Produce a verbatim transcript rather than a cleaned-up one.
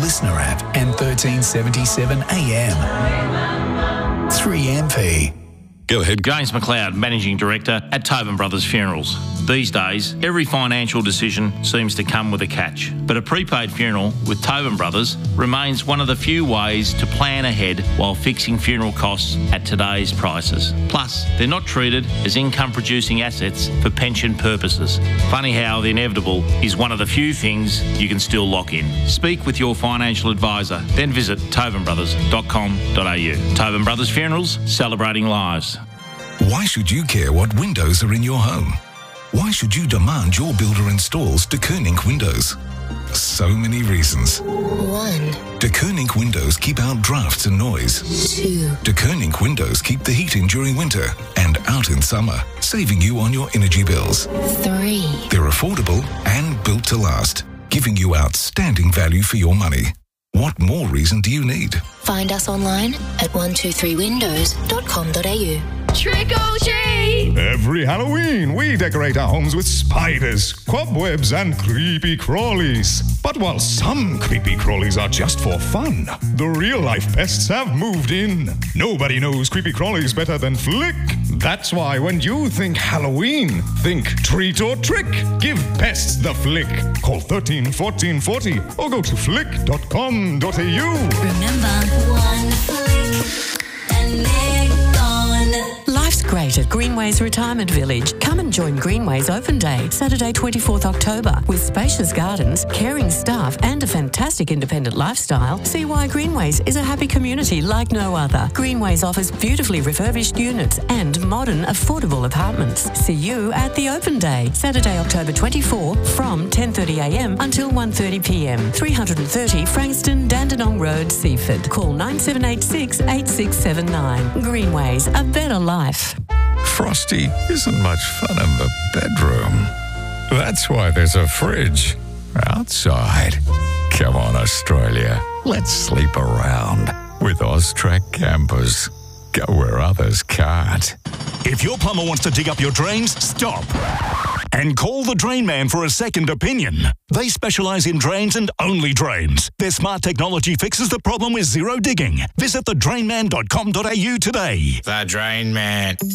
Listener app and thirteen seventy-seven A M. three M P. Go ahead. James McLeod, Managing Director at Tobin Brothers Funerals. These days, every financial decision seems to come with a catch, but a prepaid funeral with Tobin Brothers remains one of the few ways to plan ahead while fixing funeral costs at today's prices. Plus, they're not treated as income-producing assets for pension purposes. Funny how the inevitable is one of the few things you can still lock in. Speak with your financial advisor, then visit tobin brothers dot com dot a u. Tobin Brothers Funerals, celebrating lives. Why should you care what windows are in your home? Why should you demand your builder installs De Koning windows? So many reasons. One. De Koning windows keep out drafts and noise. Two. De Koning windows keep the heat in during winter and out in summer, saving you on your energy bills. Three. They're affordable and built to last, giving you outstanding value for your money. What more reason do you need? Find us online at one two three windows dot com dot a u. Trick or treat! Every Halloween, we decorate our homes with spiders, cobwebs, and creepy crawlies. But while some creepy crawlies are just for fun, the real-life pests have moved in. Nobody knows creepy crawlies better than Flick. That's why when you think Halloween, think treat or trick. Give pests the Flick. Call thirteen fourteen forty or go to flick dot com dot a u. Remember, one flick and they're gone. Life's great at Greenways Retirement Village. Come and join Greenways Open Day, Saturday twenty-fourth October. With spacious gardens, caring staff and a fantastic independent lifestyle, see why Greenways is a happy community like no other. Greenways offers beautifully refurbished units and modern, affordable apartments. See you at the Open Day, Saturday October twenty-fourth from ten thirty a m until one thirty p m. three thirty Frankston, Dandenong Road, Seaford. Call nine seven eight six, eight six seven nine. Greenways, a better life. Frosty isn't much fun in the bedroom. That's why there's a fridge outside. Come on, Australia. Let's sleep around with Austrac campers. Go where others can't. If your plumber wants to dig up your drains, stop. And call the Drain Man for a second opinion. They specialise in drains and only drains. Their smart technology fixes the problem with zero digging. Visit the drain man dot com dot a u today. The Drain Man.